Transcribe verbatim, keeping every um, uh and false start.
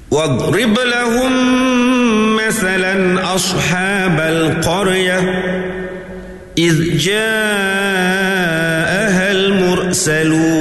واضرب لهم مثلا أصحاب القرية إذ جاءها المرسلون